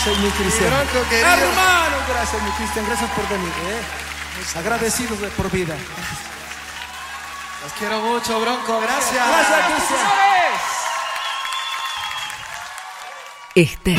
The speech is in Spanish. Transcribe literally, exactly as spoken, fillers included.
Gracias, mi Cristian. Bronco, querido. Hermano, gracias, mi Cristian. Gracias por venir. ¿eh? Agradecidos de por vida. Los quiero mucho, Bronco. Gracias. Gracias, Cristian. Este